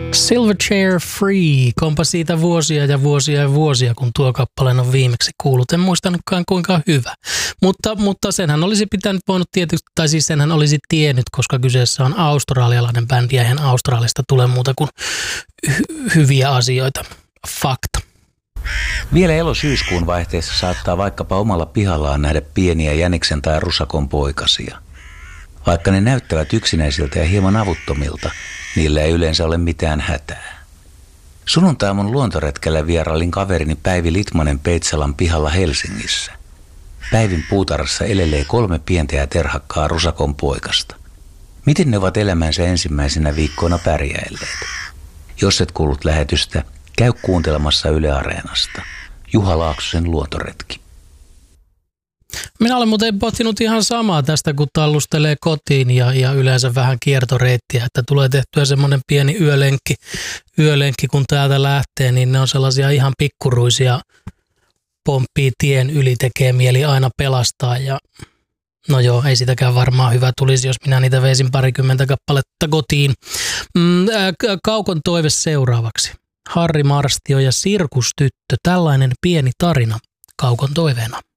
Silverchair Free, kompa siitä vuosia ja vuosia ja vuosia, kun tuo kappaleen on viimeksi kuullut. En muistanutkaan kuinka hyvä. Mutta senhän olisi pitänyt voinut tietysti, tai siis senhän olisi tiennyt, koska kyseessä on australialainen bändi ja eihän Australiasta tule muuta kuin hyviä asioita. Fakta. Vielä elo-syyskuun vaihteessa saattaa vaikkapa omalla pihallaan nähdä pieniä jäniksen tai rusakon poikasia. Vaikka ne näyttävät yksinäisiltä ja hieman avuttomilta, niillä ei yleensä ole mitään hätää. Sunnuntaiaamun luontoretkellä vierailin kaverini Päivi Litmanen Peitsalan pihalla Helsingissä. Päivin puutarhassa elelee 3 pientä ja terhakkaa rusakon poikasta. Miten ne ovat elämänsä ensimmäisenä viikkoina pärjäilleet? Jos et kuullut lähetystä, käy kuuntelemassa Yle Areenasta. Juha Laaksosen luontoretki. Minä olen muuten pohtinut ihan samaa tästä, kun tallustelee kotiin ja yleensä vähän kiertoreittiä, että tulee tehtyä semmoinen pieni yölenkki, kun täältä lähtee, niin ne on sellaisia ihan pikkuruisia, pomppii tien yli, tekee mieli aina pelastaa ja no joo, ei sitäkään varmaan hyvä tulisi, jos minä niitä veisin 20 kappaletta kotiin. Kaukon toive seuraavaksi. Harri Marstio ja Sirkustyttö, tällainen pieni tarina Kaukon toiveena.